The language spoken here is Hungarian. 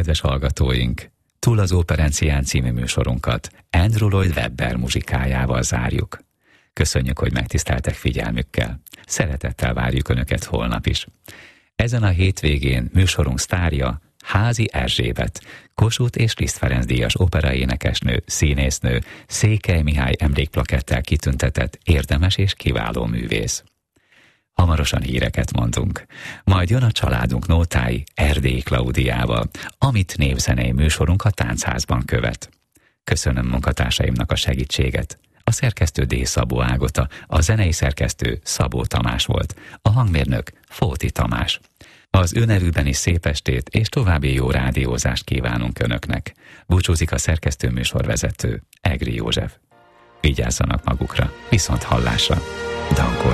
Kedves hallgatóink, Túl az Operencián című műsorunkat Andrew Lloyd Webber muzsikájával zárjuk. Köszönjük, hogy megtiszteltek figyelmükkel. Szeretettel várjuk Önöket holnap is. Ezen a hétvégén műsorunk sztárja Házi Erzsébet, Kossuth és Liszt Ferenc díjas operaénekesnő, színésznő, Székely Mihály emlékplakettel kitüntetett érdemes és kiváló művész. Hamarosan híreket mondunk. Majd jön a családunk nótái Erdélyi Klaudiával, amit névzenei műsorunk a Táncházban követ. Köszönöm munkatársaimnak a segítséget. A szerkesztő D. Szabó Ágota, a zenei szerkesztő Szabó Tamás volt, a hangmérnök Fóti Tamás. Az ő nevűben is szép estét és további jó rádiózást kívánunk Önöknek. Búcsúzik a szerkesztő műsorvezető Egri József. Vigyázzanak magukra, viszont hallásra. Dankó